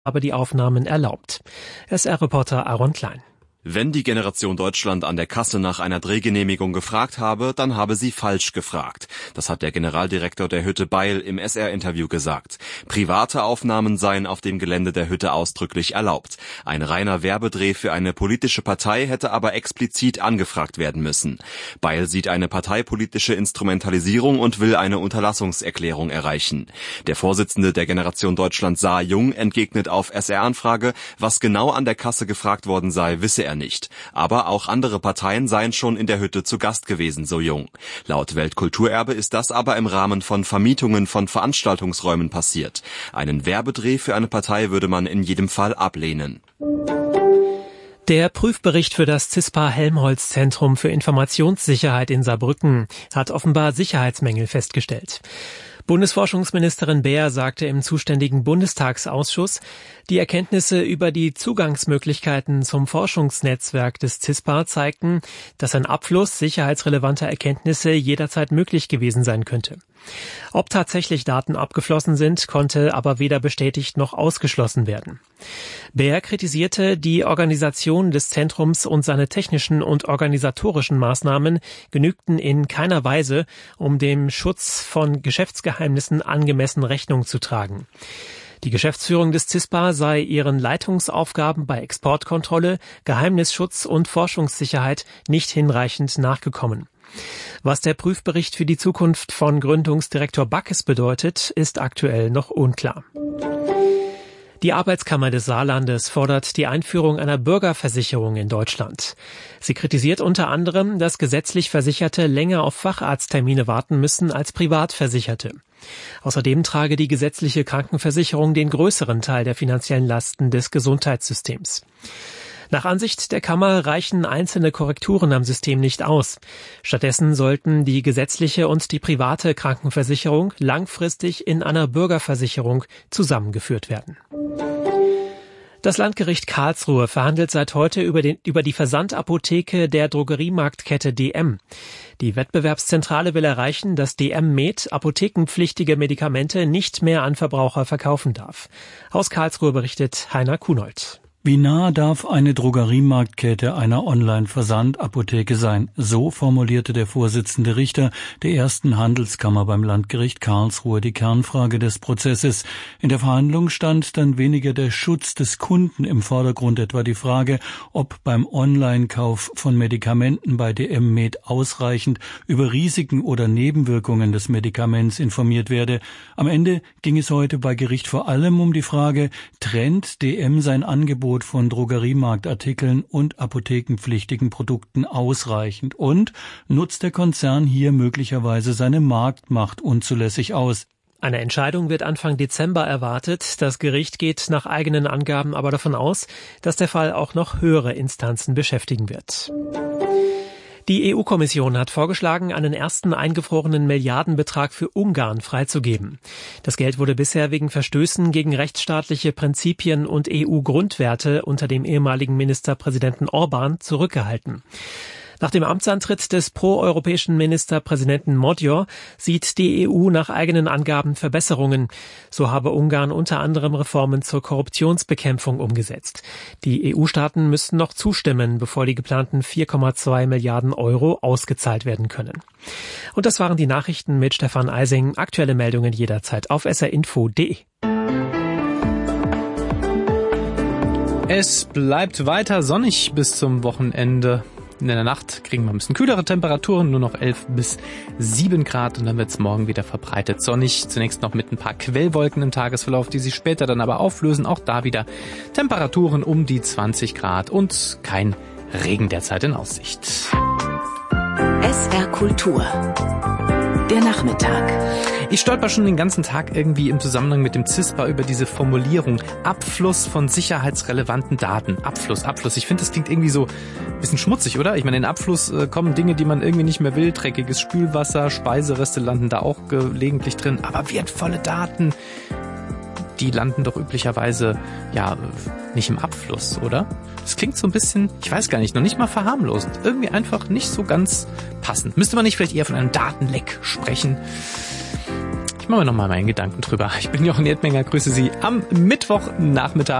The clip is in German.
aber die Aufnahmen erlaubt. SR-Reporter Aaron Klein. Wenn die Generation Deutschland an der Kasse nach einer Drehgenehmigung gefragt habe, dann habe sie falsch gefragt. Das hat der Generaldirektor der Hütte Beil im SR-Interview gesagt. Private Aufnahmen seien auf dem Gelände der Hütte ausdrücklich erlaubt. Ein reiner Werbedreh für eine politische Partei hätte aber explizit angefragt werden müssen. Beil sieht eine parteipolitische Instrumentalisierung und will eine Unterlassungserklärung erreichen. Der Vorsitzende der Generation Deutschland, Saar Jung, entgegnet auf SR-Anfrage, was genau an der Kasse gefragt worden sei, wisse er nicht. Aber auch andere Parteien seien schon in der Hütte zu Gast gewesen, so Jung. Laut Weltkulturerbe ist das aber im Rahmen von Vermietungen von Veranstaltungsräumen passiert. Einen Werbedreh für eine Partei würde man in jedem Fall ablehnen. Der Prüfbericht für das CISPA-Helmholtz-Zentrum für Informationssicherheit in Saarbrücken hat offenbar Sicherheitsmängel festgestellt. Bundesforschungsministerin Beer sagte im zuständigen Bundestagsausschuss, die Erkenntnisse über die Zugangsmöglichkeiten zum Forschungsnetzwerk des CISPA zeigten, dass ein Abfluss sicherheitsrelevanter Erkenntnisse jederzeit möglich gewesen sein könnte. Ob tatsächlich Daten abgeflossen sind, konnte aber weder bestätigt noch ausgeschlossen werden. Beer kritisierte, die Organisation des Zentrums und seine technischen und organisatorischen Maßnahmen genügten in keiner Weise, um dem Schutz von Geschäftsgeheimnissen angemessen Rechnung zu tragen. Die Geschäftsführung des CISPA sei ihren Leitungsaufgaben bei Exportkontrolle, Geheimnisschutz und Forschungssicherheit nicht hinreichend nachgekommen. Was der Prüfbericht für die Zukunft von Gründungsdirektor Backes bedeutet, ist aktuell noch unklar. Die Arbeitskammer des Saarlandes fordert die Einführung einer Bürgerversicherung in Deutschland. Sie kritisiert unter anderem, dass gesetzlich Versicherte länger auf Facharzttermine warten müssen als Privatversicherte. Außerdem trage die gesetzliche Krankenversicherung den größeren Teil der finanziellen Lasten des Gesundheitssystems. Nach Ansicht der Kammer reichen einzelne Korrekturen am System nicht aus. Stattdessen sollten die gesetzliche und die private Krankenversicherung langfristig in einer Bürgerversicherung zusammengeführt werden. Das Landgericht Karlsruhe verhandelt seit heute über die Versandapotheke der Drogeriemarktkette DM. Die Wettbewerbszentrale will erreichen, dass DM Med apothekenpflichtige Medikamente nicht mehr an Verbraucher verkaufen darf. Aus Karlsruhe berichtet Heiner Kunold. Wie nah darf eine Drogeriemarktkette einer Online-Versandapotheke sein? So formulierte der Vorsitzende Richter der ersten Handelskammer beim Landgericht Karlsruhe die Kernfrage des Prozesses. In der Verhandlung stand dann weniger der Schutz des Kunden im Vordergrund, etwa die Frage, ob beim Online-Kauf von Medikamenten bei DM Med ausreichend über Risiken oder Nebenwirkungen des Medikaments informiert werde. Am Ende ging es heute bei Gericht vor allem um die Frage, trennt DM sein Angebot von Drogeriemarktartikeln und apothekenpflichtigen Produkten ausreichend und nutzt der Konzern hier möglicherweise seine Marktmacht unzulässig aus. Eine Entscheidung wird Anfang Dezember erwartet. Das Gericht geht nach eigenen Angaben aber davon aus, dass der Fall auch noch höhere Instanzen beschäftigen wird. Die EU-Kommission hat vorgeschlagen, einen ersten eingefrorenen Milliardenbetrag für Ungarn freizugeben. Das Geld wurde bisher wegen Verstößen gegen rechtsstaatliche Prinzipien und EU-Grundwerte unter dem ehemaligen Ministerpräsidenten Orbán zurückgehalten. Nach dem Amtsantritt des proeuropäischen Ministerpräsidenten Magyar sieht die EU nach eigenen Angaben Verbesserungen. So habe Ungarn unter anderem Reformen zur Korruptionsbekämpfung umgesetzt. Die EU-Staaten müssten noch zustimmen, bevor die geplanten 4,2 Milliarden Euro ausgezahlt werden können. Und das waren die Nachrichten mit Stefan Eising. Aktuelle Meldungen jederzeit auf srinfo.de. Es bleibt weiter sonnig bis zum Wochenende. In der Nacht kriegen wir ein bisschen kühlere Temperaturen, nur noch 11 bis 7 Grad und dann wird es morgen wieder verbreitet sonnig. Zunächst noch mit ein paar Quellwolken im Tagesverlauf, die sich später dann aber auflösen. Auch da wieder Temperaturen um die 20 Grad und kein Regen derzeit in Aussicht. SR Kultur. Der Nachmittag. Ich stolper schon den ganzen Tag irgendwie im Zusammenhang mit dem CISPA über diese Formulierung Abfluss von sicherheitsrelevanten Daten. Abfluss. Ich finde, das klingt irgendwie so ein bisschen schmutzig, oder? Ich meine, in Abfluss kommen Dinge, die man irgendwie nicht mehr will. Dreckiges Spülwasser, Speisereste landen da auch gelegentlich drin. Aber wertvolle Daten, die landen doch üblicherweise ja nicht im Abfluss, oder? Das klingt so ein bisschen, ich weiß gar nicht, noch nicht mal verharmlosend. Irgendwie einfach nicht so ganz passend. Müsste man nicht vielleicht eher von einem Datenleck sprechen? Ich mache mir nochmal meinen Gedanken drüber. Ich bin Jochen Erdmenger, grüße Sie am Mittwochnachmittag.